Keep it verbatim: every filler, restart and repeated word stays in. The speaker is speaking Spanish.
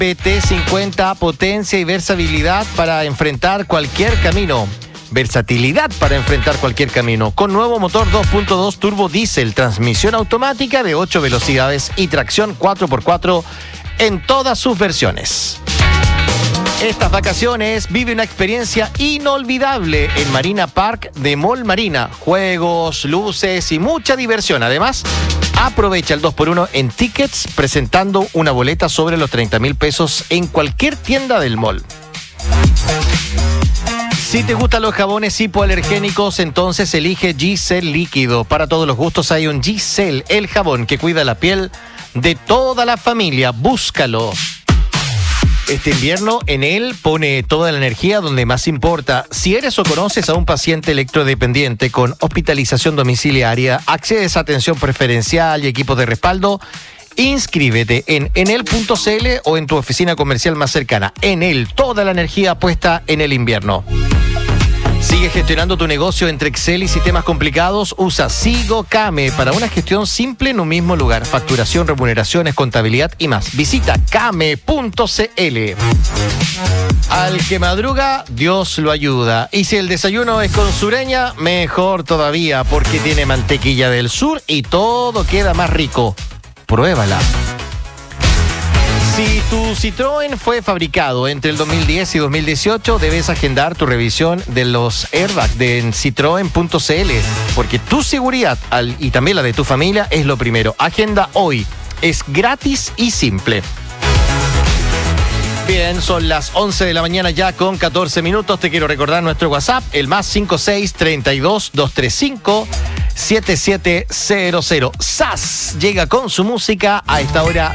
P T cincuenta, potencia y versatilidad para enfrentar cualquier camino. Versatilidad para enfrentar cualquier camino. Con nuevo motor dos punto dos turbo diésel, transmisión automática de ocho velocidades y tracción cuatro por cuatro en todas sus versiones. Estas vacaciones vive una experiencia inolvidable en Marina Park de Mall Marina. Juegos, luces y mucha diversión. Además, aprovecha el dos por uno en tickets presentando una boleta sobre los treinta mil pesos en cualquier tienda del mall. Si te gustan los jabones hipoalergénicos, entonces elige G-Cell líquido. Para todos los gustos hay un G-Cell, el jabón que cuida la piel de toda la familia. Búscalo. Este invierno, en él pone toda la energía donde más importa. Si eres o conoces a un paciente electrodependiente con hospitalización domiciliaria, accedes a atención preferencial y equipos de respaldo, inscríbete en enel punto c l o en tu oficina comercial más cercana. Enel, toda la energía puesta en el invierno. Sigue gestionando tu negocio entre Excel y sistemas complicados. Usa Sigo Kame para una gestión simple en un mismo lugar. Facturación, remuneraciones, contabilidad y más. Visita kame punto c l. Al que madruga, Dios lo ayuda. Y si el desayuno es con sureña, mejor todavía, porque tiene mantequilla del sur y todo queda más rico. Pruébala. Si tu Citroën fue fabricado entre el dos mil diez y dos mil dieciocho, debes agendar tu revisión de los airbags de citroen punto c l, porque tu seguridad al, y también la de tu familia es lo primero. Agenda hoy. Es gratis y simple. Bien, son las once de la mañana ya con catorce minutos. Te quiero recordar nuestro WhatsApp, el más cinco seis, treinta y dos, doscientos treinta y cinco, setenta y siete cero cero. S A S llega con su música a esta hora.